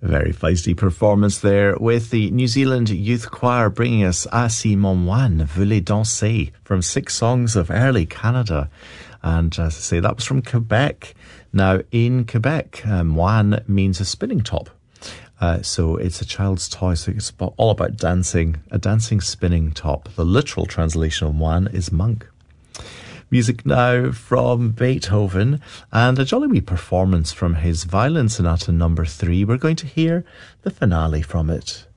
A very feisty performance there with the New Zealand Youth Choir bringing us Ah si mon moine voulait danser from 6 songs of early Canada. And as I say, that was from Quebec. Now, in Quebec, moine means a spinning top. So it's a child's toy, so it's all about dancing, a dancing spinning top. The literal translation of moine is monk. Music now from Beethoven, and a jolly wee performance from his Violin Sonata No. 3. We're going to hear the finale from it.